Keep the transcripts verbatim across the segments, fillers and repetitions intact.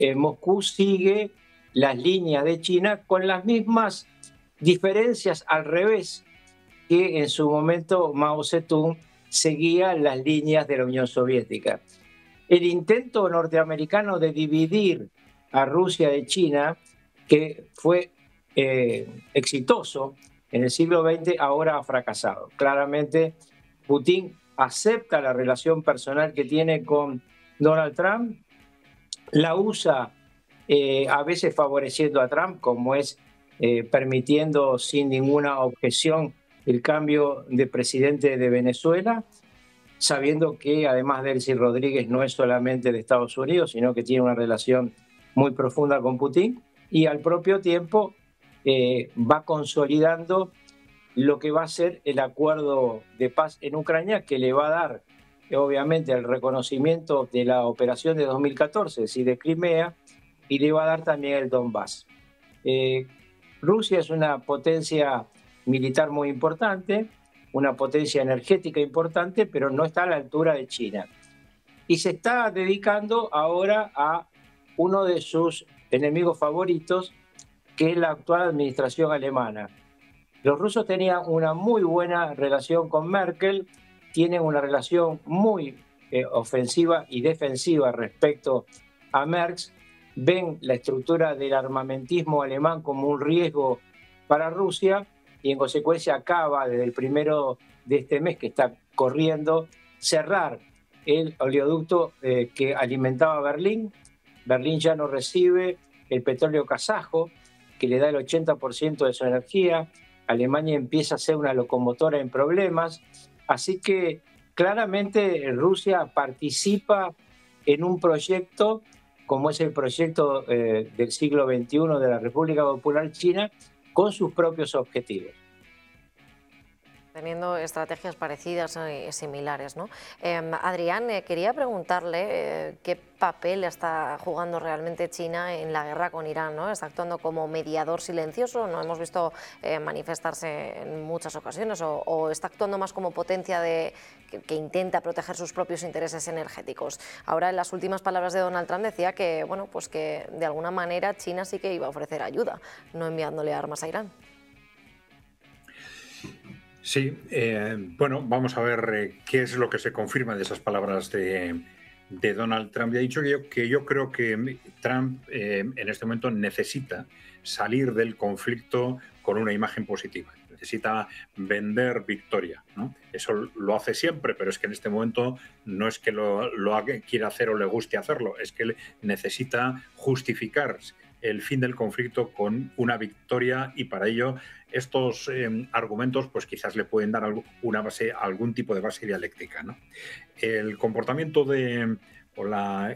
eh, Moscú sigue las líneas de China con las mismas diferencias al revés que en su momento Mao Zedong seguía las líneas de la Unión Soviética. El intento norteamericano de dividir a Rusia de China, que fue eh, exitoso en el siglo veinte, ahora ha fracasado. Claramente, Putin acepta la relación personal que tiene con Donald Trump, la usa eh, a veces favoreciendo a Trump, como es eh, permitiendo sin ninguna objeción el cambio de presidente de Venezuela, sabiendo que además Delcy Rodríguez no es solamente de Estados Unidos, sino que tiene una relación muy profunda con Putin, y al propio tiempo eh, va consolidando lo que va a ser el acuerdo de paz en Ucrania, que le va a dar obviamente el reconocimiento de la operación de dos mil catorce, es decir, de Crimea, y le va a dar también el Donbass. Eh, Rusia es una potencia militar muy importante, una potencia energética importante, pero no está a la altura de China. Y se está dedicando ahora a uno de sus enemigos favoritos, que es la actual administración alemana. Los rusos tenían una muy buena relación con Merkel, tienen una relación muy eh, ofensiva y defensiva respecto a Merz, ven la estructura del armamentismo alemán como un riesgo para Rusia y en consecuencia acaba desde el primero de este mes que está corriendo cerrar el oleoducto eh, que alimentaba Berlín. Berlín ya no recibe el petróleo kazajo que le da el ochenta por ciento de su energía. Alemania empieza a ser una locomotora en problemas, así que claramente Rusia participa en un proyecto como es el proyecto eh, del siglo veintiuno de la República Popular China, con sus propios objetivos. Teniendo estrategias parecidas y similares, ¿no? Eh, Adrián, eh, quería preguntarle eh, qué papel está jugando realmente China en la guerra con Irán, ¿no? ¿Está actuando como mediador silencioso? No hemos visto eh, manifestarse en muchas ocasiones, o, o está actuando más como potencia de, que, que intenta proteger sus propios intereses energéticos. Ahora, en las últimas palabras de Donald Trump decía que, bueno, pues que de alguna manera China sí que iba a ofrecer ayuda, no enviándole armas a Irán. Sí, eh, bueno, vamos a ver eh, qué es lo que se confirma de esas palabras de, de Donald Trump. Ya he dicho que yo, que yo creo que Trump eh, en este momento necesita salir del conflicto con una imagen positiva. Necesita vender victoria, ¿no? Eso lo hace siempre, pero es que en este momento no es que lo, lo quiera hacer o le guste hacerlo, es que necesita justificar el fin del conflicto con una victoria, y para ello estos eh, argumentos pues quizás le pueden dar una base, algún tipo de base dialéctica, ¿no? El comportamiento de o la,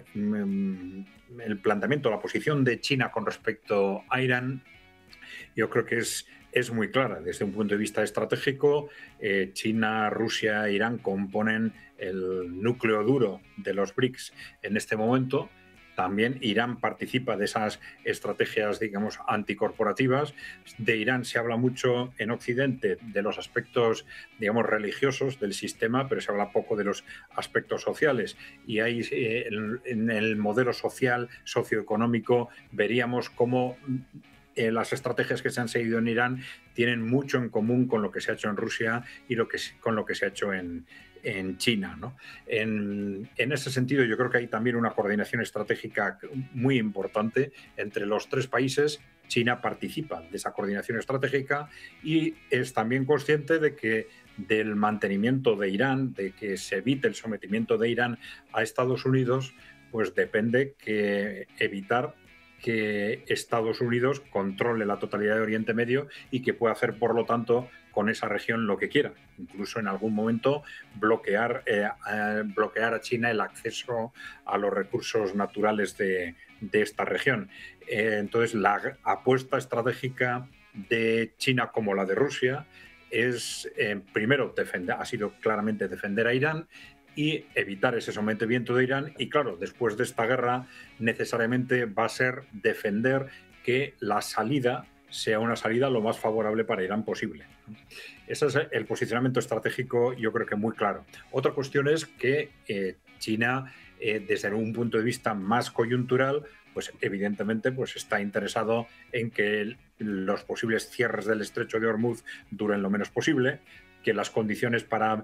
el planteamiento, la posición de China con respecto a Irán, yo creo que es, es muy clara. Desde un punto de vista estratégico, eh, China, Rusia e Irán componen el núcleo duro de los BRICS en este momento. También Irán participa de esas estrategias, digamos, anticorporativas. De Irán se habla mucho en Occidente de los aspectos, digamos, religiosos del sistema, pero se habla poco de los aspectos sociales. Y ahí, eh, en el modelo social, socioeconómico, veríamos cómo eh, las estrategias que se han seguido en Irán tienen mucho en común con lo que se ha hecho en Rusia y lo que, con lo que se ha hecho en en China, ¿no? En, en ese sentido, yo creo que hay también una coordinación estratégica muy importante entre los tres países. China participa de esa coordinación estratégica y es también consciente de que del mantenimiento de Irán, de que se evite el sometimiento de Irán a Estados Unidos, pues depende que evitar que Estados Unidos controle la totalidad de Oriente Medio y que pueda hacer, por lo tanto, con esa región lo que quiera, incluso en algún momento bloquear, eh, eh, bloquear a China el acceso a los recursos naturales de, de esta región. Eh, entonces, la apuesta estratégica de China, como la de Rusia, es, eh, primero, defender, ha sido claramente defender a Irán y evitar ese sometimiento de Irán. Y claro, después de esta guerra, necesariamente va a ser defender que la salida sea una salida lo más favorable para Irán posible. Ese es el posicionamiento estratégico, yo creo que muy claro. Otra cuestión es que eh, China, eh, desde un punto de vista más coyuntural, pues evidentemente pues está interesado en que los posibles cierres del estrecho de Hormuz duren lo menos posible, que las condiciones para